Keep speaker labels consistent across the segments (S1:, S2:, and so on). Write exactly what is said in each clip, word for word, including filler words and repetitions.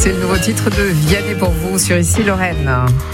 S1: C'est le nouveau titre de Vianney pour vous sur Ici Lorraine.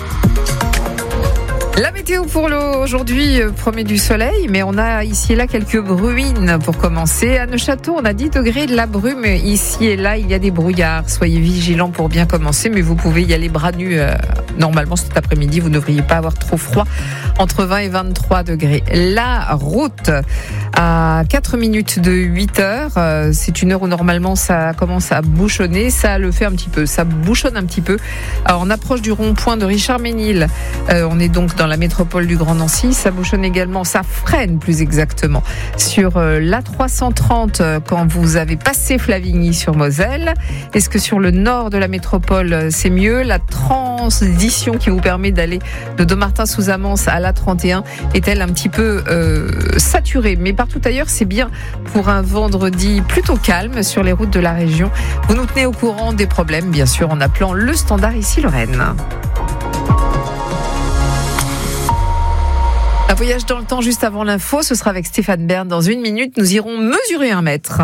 S1: La météo pour l'eau aujourd'hui promet du soleil, mais on a ici et là quelques bruines pour commencer. À Neufchâteau, on a dix degrés de la brume. Ici et là, il y a des brouillards. Soyez vigilants pour bien commencer, mais vous pouvez y aller bras nus. Euh, normalement, cet après-midi, vous ne devriez pas avoir trop froid, entre vingt et vingt-trois degrés. La route à quatre minutes de huit heures. Euh, c'est une heure où normalement ça commence à bouchonner. Ça le fait un petit peu. Ça bouchonne un petit peu. Alors, on approche du rond-point de Richard-Ménil. Euh, on est donc dans la métropole du Grand Nancy. Ça bouchonne également, ça freine plus exactement sur euh, l'A trois cent trente euh, quand vous avez passé Flavigny sur Moselle. Est-ce que sur le nord de la métropole euh, c'est mieux? La transition qui vous permet d'aller de Dommartin-sous-Amance à l'A trente et un est-elle un petit peu euh, saturée? Mais partout ailleurs c'est bien pour un vendredi plutôt calme sur les routes de la région. Vous nous tenez au courant des problèmes bien sûr en appelant le standard Ici Lorraine. Un voyage dans le temps juste avant l'info, ce sera avec Stéphane Bern. Dans une minute, nous irons mesurer un mètre.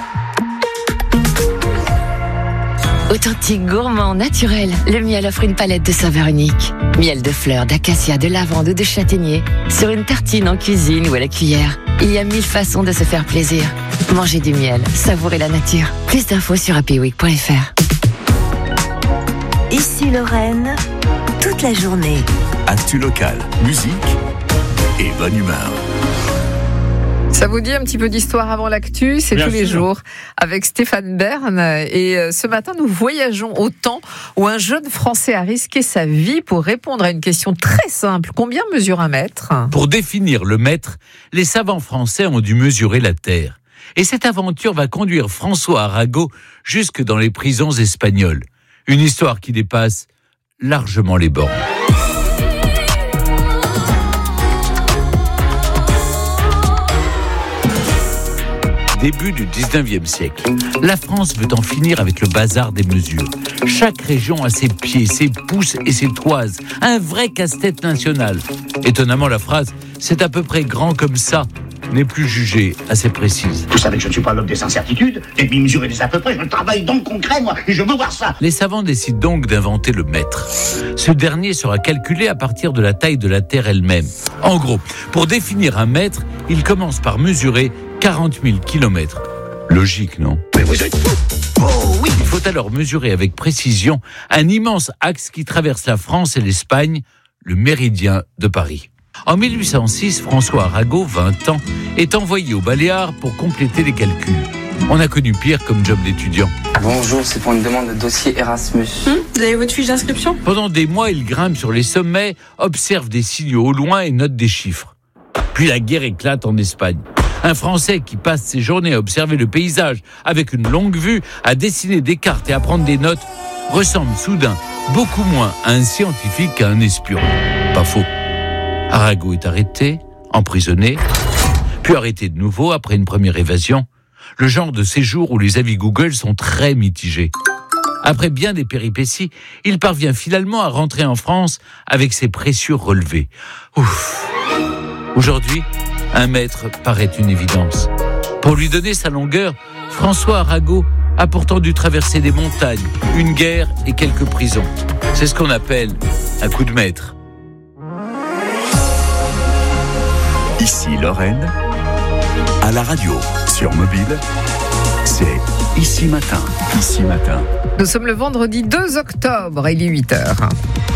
S2: Authentique, gourmand, naturel, le miel offre une palette de saveurs uniques. Miel de fleurs, d'acacia, de lavande ou de châtaignier. Sur une tartine en cuisine ou à la cuillère. Il y a mille façons de se faire plaisir. Mangez du miel, savourez la nature. Plus d'infos sur happy week point f r.
S3: Ici Lorraine, toute la journée.
S4: Actu locale, musique et bonne humeur.
S1: Ça vous dit un petit peu d'histoire avant l'actu? C'est
S5: Bien
S1: tous les
S5: sûr.
S1: jours avec Stéphane Bern. Et ce matin, nous voyageons au temps où un jeune Français a risqué sa vie pour répondre à une question très simple. Combien mesure un mètre?
S5: Pour définir le mètre, les savants français ont dû mesurer la Terre. Et cette aventure va conduire François Arago jusque dans les prisons espagnoles. Une histoire qui dépasse largement les bornes. Début du dix-neuvième siècle. La France veut en finir avec le bazar des mesures. Chaque région a ses pieds, ses pouces et ses toises. Un vrai casse-tête national. Étonnamment, la phrase « c'est à peu près grand comme ça » n'est plus jugée assez précise.
S6: Vous savez que je ne suis pas l'homme des incertitudes, et puis mesurer des à peu près, je travaille dans le concret, moi, et je veux voir ça.
S5: Les savants décident donc d'inventer le mètre. Ce dernier sera calculé à partir de la taille de la Terre elle-même. En gros, pour définir un mètre, ils commencent par mesurer quarante mille kilomètres. Logique, non?
S6: Mais vous êtes fou. Oh oui.
S5: Il faut alors mesurer avec précision un immense axe qui traverse la France et l'Espagne, le méridien de Paris. En mille huit cent six, François Arago, vingt ans, est envoyé aux Baléares pour compléter les calculs. On a connu pire comme job d'étudiant.
S7: Bonjour, c'est pour une demande de dossier Erasmus.
S8: Hum, vous avez votre fiche d'inscription?
S5: Pendant des mois, il grimpe sur les sommets, observe des signaux au loin et note des chiffres. Puis la guerre éclate en Espagne. Un Français qui passe ses journées à observer le paysage avec une longue vue, à dessiner des cartes et à prendre des notes, ressemble soudain beaucoup moins à un scientifique qu'à un espion. Pas faux. Arago est arrêté, emprisonné, puis arrêté de nouveau après une première évasion. Le genre de séjour où les avis Google sont très mitigés. Après bien des péripéties, il parvient finalement à rentrer en France avec ses précieux relevés. Ouf. Aujourd'hui, un mètre paraît une évidence. Pour lui donner sa longueur, François Arago a pourtant dû traverser des montagnes, une guerre et quelques prisons. C'est ce qu'on appelle un coup de maître.
S4: Ici Lorraine, à la radio, sur mobile, c'est Ici Matin, Ici Matin.
S1: Nous sommes le vendredi deux octobre, il est huit heures.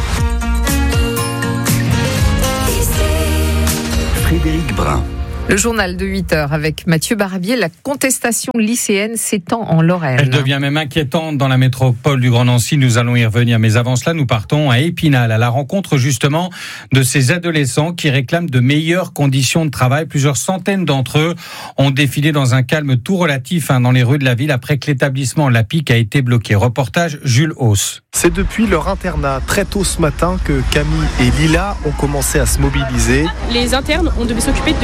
S4: Frédéric Brun.
S1: Le journal de huit heures avec Mathieu Barbier. La contestation lycéenne s'étend en Lorraine.
S9: Elle devient même inquiétante dans la métropole du Grand Nancy. Nous allons y revenir. Mais avant cela, nous partons à Épinal, à la rencontre justement de ces adolescents qui réclament de meilleures conditions de travail. Plusieurs centaines d'entre eux ont défilé dans un calme tout relatif hein, dans les rues de la ville après que l'établissement La Pique a été bloqué. Reportage Jules Hauss.
S10: C'est depuis leur internat très tôt ce matin que Camille et Lila ont commencé à se mobiliser.
S8: Les internes, on devait s'occuper de bloquer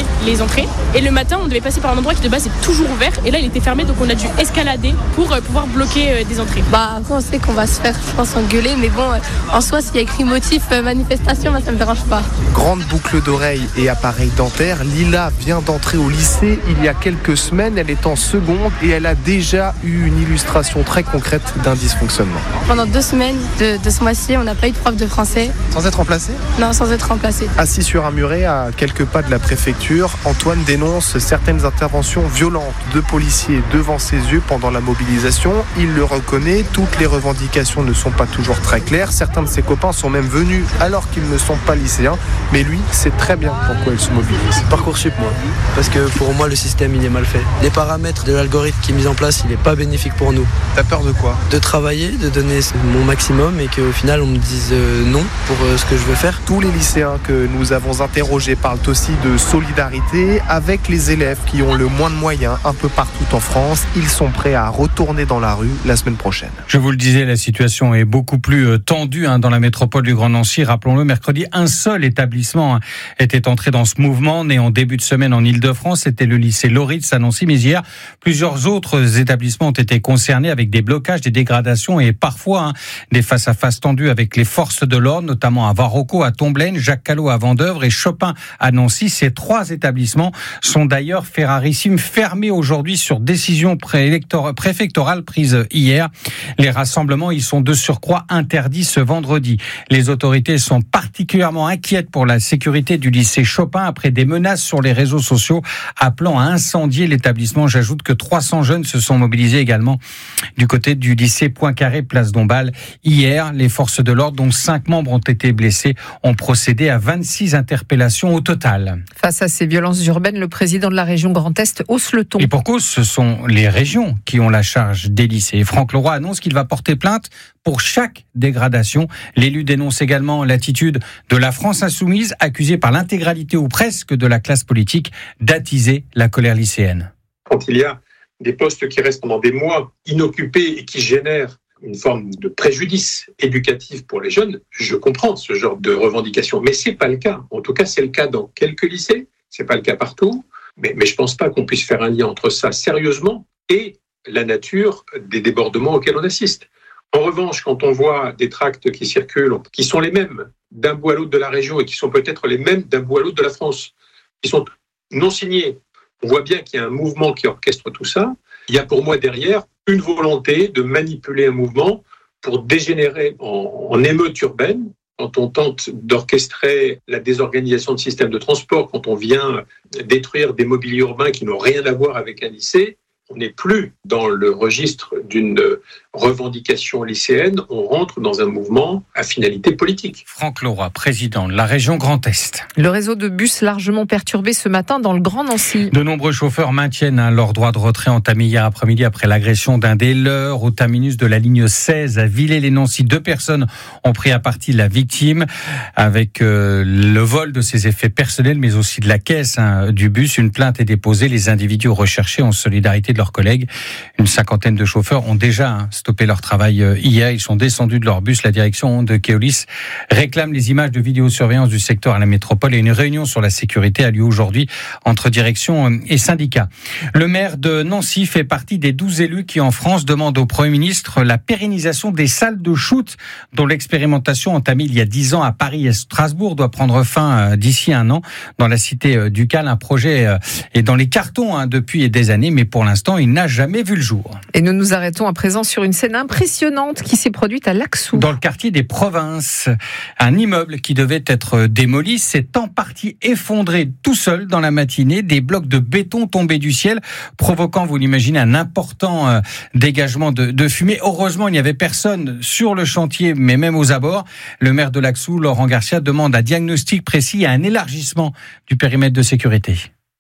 S11: bloquer les entrées. Et le matin, on devait passer par un endroit qui de base est toujours ouvert. Et là, il était fermé, donc on a dû escalader pour euh, pouvoir bloquer euh, des entrées.
S12: Bah, après, on sait qu'on va se faire, je pense, engueuler. Mais bon, euh, en soi, s'il y a écrit motif euh, manifestation, bah, ça me dérange pas.
S10: Grande boucle d'oreilles et appareil dentaire, Lila vient d'entrer au lycée il y a quelques semaines. Elle est en seconde et elle a déjà eu une illustration très concrète d'un dysfonctionnement.
S12: Pendant deux semaines de, de ce mois-ci, on n'a pas eu de prof de français.
S10: Sans être remplacé ?
S12: Non, sans être remplacé.
S10: Assis sur un muret à quelques pas de la préfecture, Antoine dénonce certaines interventions violentes de policiers devant ses yeux pendant la mobilisation. Il le reconnaît, toutes les revendications ne sont pas toujours très claires. Certains de ses copains sont même venus alors qu'ils ne sont pas lycéens. Mais lui sait très bien pourquoi il se mobilise.
S13: Parcoursup, moi. Parce que pour moi, le système, il est mal fait. Les paramètres de l'algorithme qui est mis en place, il n'est pas bénéfique pour nous.
S10: T'as peur de quoi ?
S13: De travailler, de donner mon maximum et qu'au final, on me dise euh, non pour euh, ce que je veux faire.
S10: Tous les lycéens que nous avons interrogés parlent aussi de solidarité avec les élèves qui ont le moins de moyens un peu partout en France. Ils sont prêts à retourner dans la rue la semaine prochaine.
S9: Je vous le disais, la situation est beaucoup plus tendue hein, dans la métropole du Grand Nancy. Rappelons-le, mercredi, un seul établissement était entré dans ce mouvement, né en début de semaine en Ile-de-France. C'était le lycée Loritz à Nancy. Mais hier, plusieurs autres établissements ont été concernés avec des blocages, des dégradations et parfois hein, des face-à-face tendus avec les forces de l'ordre, notamment à Varocco, à Tomblaine, Jacques Callot à Vendeuvre et Chopin à Nancy. Ces trois établissements sont d'ailleurs ferrarissimes, fermés aujourd'hui sur décision préfectorale prise hier. Les rassemblements, ils sont de surcroît interdits ce vendredi. Les autorités sont particulièrement inquiètes pour la sécurité du lycée Chopin après des menaces sur les réseaux sociaux appelant à incendier l'établissement. J'ajoute que trois cents jeunes se sont mobilisés également du côté du lycée Poincaré, place Dombasle. Hier, les forces de l'ordre, dont cinq membres ont été blessés, ont procédé à vingt-six interpellations au total.
S1: Face à ces violences urbaines, le président de la région Grand Est hausse le ton.
S9: Et pour cause, ce sont les régions qui ont la charge des lycées. Et Franck Leroy annonce qu'il va porter plainte pour chaque dégradation. L'élu dénonce également l'attitude de la France insoumise, accusée par l'intégralité ou presque de la classe politique d'attiser la colère lycéenne.
S14: Quand il y a des postes qui restent pendant des mois inoccupés et qui génèrent une forme de préjudice éducatif pour les jeunes, je comprends ce genre de revendication. Mais c'est pas le cas. En tout cas, c'est le cas dans quelques lycées. C'est pas le cas partout. Mais, mais je pense pas qu'on puisse faire un lien entre ça sérieusement et la nature des débordements auxquels on assiste. En revanche, quand on voit des tracts qui circulent, qui sont les mêmes d'un bout à l'autre de la région et qui sont peut-être les mêmes d'un bout à l'autre de la France, qui sont non signés, on voit bien qu'il y a un mouvement qui orchestre tout ça. Il y a pour moi derrière une volonté de manipuler un mouvement pour dégénérer en, en émeute urbaine. Quand on tente d'orchestrer la désorganisation de systèmes de transport, quand on vient détruire des mobiliers urbains qui n'ont rien à voir avec un lycée, on n'est plus dans le registre d'une revendication lycéenne, on rentre dans un mouvement à finalité politique.
S9: Franck Leroy, président de la région Grand Est.
S1: Le réseau de bus largement perturbé ce matin dans le Grand Nancy.
S9: De nombreux chauffeurs maintiennent hein, leur droit de retrait entamé hier après-midi après l'agression d'un des leurs au terminus de la ligne seize à Villers-les-Nancy. Deux personnes ont pris à partie la victime avec euh, le vol de ses effets personnels mais aussi de la caisse hein, du bus. Une plainte est déposée. Les individus recherchés en solidarité de leurs collègues. Une cinquantaine de chauffeurs ont déjà hein, stoppé leur travail hier. Ils sont descendus de leur bus. La direction de Keolis réclame les images de vidéosurveillance du secteur à la métropole et une réunion sur la sécurité a lieu aujourd'hui entre direction et syndicats. Le maire de Nancy fait partie des douze élus qui en France demandent au Premier ministre la pérennisation des salles de shoot dont l'expérimentation entamée il y a dix ans à Paris et Strasbourg doit prendre fin d'ici un an dans la cité du Cal. Un projet est dans les cartons hein, depuis des années mais pour l'instant il n'a jamais vu le jour.
S1: Et nous nous arrêtons à présent sur une scène impressionnante qui s'est produite à Laxou.
S9: Dans le quartier des Provinces, un immeuble qui devait être démoli s'est en partie effondré tout seul dans la matinée. Des blocs de béton tombés du ciel, provoquant, vous l'imaginez, un important euh, dégagement de, de fumée. Heureusement, il n'y avait personne sur le chantier, mais même aux abords. Le maire de Laxou, Laurent Garcia, demande un diagnostic précis et un élargissement du périmètre de sécurité.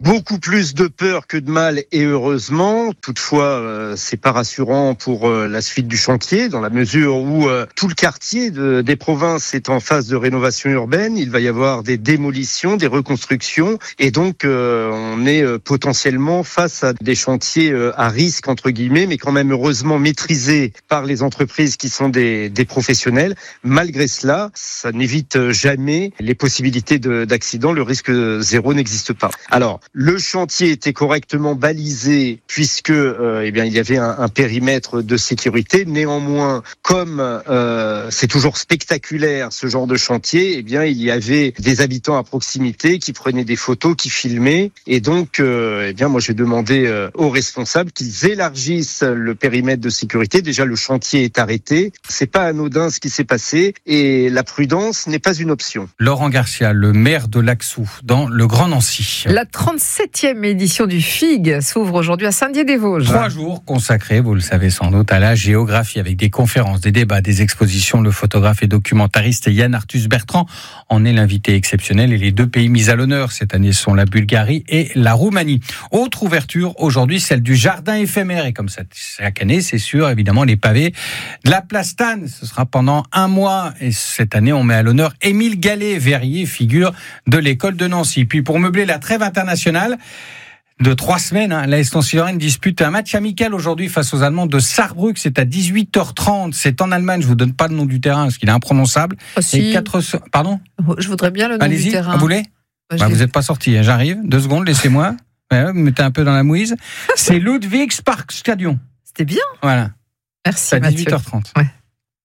S15: Beaucoup plus de peur que de mal, et heureusement. Toutefois, euh, c'est pas rassurant pour euh, la suite du chantier, dans la mesure où euh, tout le quartier de, des provinces est en phase de rénovation urbaine. Il va y avoir des démolitions, des reconstructions, et donc euh, on est euh, potentiellement face à des chantiers euh, à risque entre guillemets, mais quand même heureusement maîtrisés par les entreprises qui sont des, des professionnels. Malgré cela, ça n'évite jamais les possibilités de, d'accident. Le risque zéro n'existe pas. Alors, le chantier était correctement balisé puisque euh, eh bien il y avait un, un périmètre de sécurité. Néanmoins, comme euh, c'est toujours spectaculaire ce genre de chantier, eh bien il y avait des habitants à proximité qui prenaient des photos, qui filmaient, et donc euh, eh bien moi j'ai demandé euh, aux responsables qu'ils élargissent le périmètre de sécurité. Déjà le chantier est arrêté, c'est pas anodin ce qui s'est passé, et la prudence n'est pas une option.
S9: Laurent Garcia, le maire de Laxou, dans le Grand Nancy.
S1: La trente-septième édition du F I G s'ouvre aujourd'hui à Saint-Dié-des-Vosges.
S9: Trois jours consacrés, vous le savez sans doute, à la géographie, avec des conférences, des débats, des expositions. Le photographe et documentariste Yann Arthus Bertrand en est l'invité exceptionnel, et les deux pays mis à l'honneur cette année sont la Bulgarie et la Roumanie. Autre ouverture aujourd'hui, celle du jardin éphémère, et comme ça, chaque année, c'est sûr, évidemment, les pavés de la place Tannes. Ce sera pendant un mois, et cette année, on met à l'honneur Émile Gallet-Verrier, figure de l'école de Nancy. Puis pour meubler la trêve internationale de trois semaines, hein, l'A S Nancy-Lorraine dispute un match amical aujourd'hui face aux Allemands de Saarbrück. C'est à dix-huit heures trente. C'est en Allemagne. Je vous donne pas le nom du terrain parce qu'il est imprononçable.
S1: Oh, si.
S9: Et quatre... Pardon ?
S1: Je voudrais bien le nom
S9: Allez-y,
S1: du terrain.
S9: Vous voulez ?
S1: Bah,
S9: bah, vous n'êtes pas sorti. Hein. J'arrive. Deux secondes, laissez-moi. Ouais, vous me mettez un peu dans la mouise. C'est Ludwigsparkstadion.
S1: C'était bien.
S9: Voilà.
S1: Merci.
S9: C'est à dix-huit heures trente.
S1: Ouais.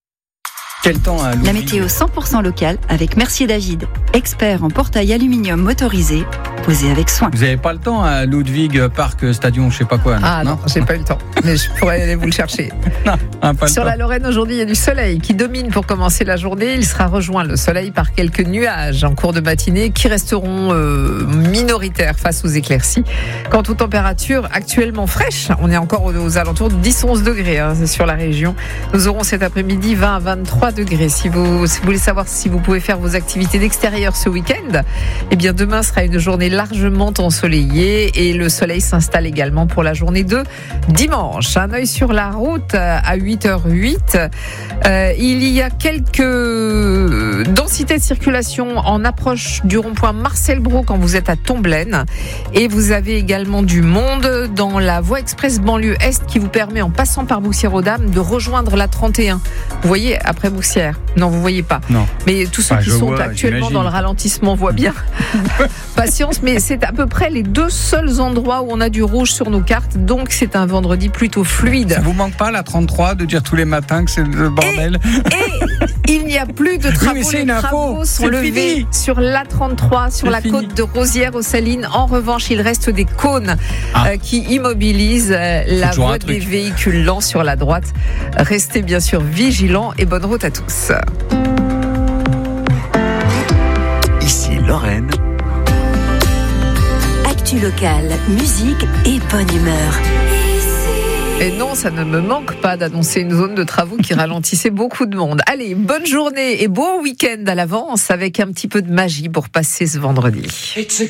S9: Quel temps à
S16: La météo cent pour cent locale avec Mercier David, expert en portail aluminium motorisé, posé avec soin.
S9: Vous n'avez pas le temps à Ludwig Park Stadion, je sais pas quoi. Non
S1: ah non, non j'ai pas eu le temps, mais je pourrais aller vous le chercher.
S9: non, ah, pas
S1: Sur
S9: le
S1: la
S9: temps.
S1: Lorraine, aujourd'hui, il y a du soleil qui domine pour commencer la journée. Il sera rejoint, le soleil, par quelques nuages en cours de matinée qui resteront euh, minoritaires face aux éclaircies. Quant aux températures actuellement fraîches, on est encore aux, aux alentours de dix à onze degrés hein, sur la région. Nous aurons cet après-midi vingt à vingt-trois degrés. Si vous, si vous voulez savoir si vous pouvez faire vos activités d'extérieur ce week-end, eh bien demain sera une journée largement ensoleillée et le soleil s'installe également pour la journée de dimanche. Un œil sur la route à huit heures huit. Euh, il y a quelques densités de circulation en approche du rond-point Marcel Brault quand vous êtes à Tomblaine, et vous avez également du monde dans la voie express banlieue Est qui vous permet, en passant par Bouxières-aux-Dames, de rejoindre la trente et un. Vous voyez, après Bouxières. Non, vous voyez pas.
S9: Non.
S1: Mais tous ceux
S9: enfin,
S1: qui sont
S9: vois,
S1: actuellement
S9: j'imagine.
S1: dans le ralentissement voient bien. Patience, mais c'est à peu près les deux seuls endroits où on a du rouge sur nos cartes, donc c'est un vendredi plutôt fluide.
S9: Ça vous manque pas la trente-trois de dire tous les matins que c'est le bordel ?
S1: Et, et il n'y a plus de travaux.
S9: Oui, mais c'est
S1: les
S9: une info.
S1: travaux sont
S9: C'est
S1: levés
S9: fini.
S1: sur l'A trente-trois, sur
S9: C'est
S1: la
S9: fini.
S1: côte de Rosières aux Salines. En revanche, il reste des cônes
S9: ah.
S1: euh, qui immobilisent euh, la voie des véhicules lents sur la droite. Restez bien sûr vigilants et bonne route à tous.
S4: Ici Lorraine.
S3: Actu locale, musique et bonne humeur.
S1: Et non, ça ne me manque pas d'annoncer une zone de travaux qui ralentissait beaucoup de monde. Allez, bonne journée et bon week-end à l'avance avec un petit peu de magie pour passer ce vendredi.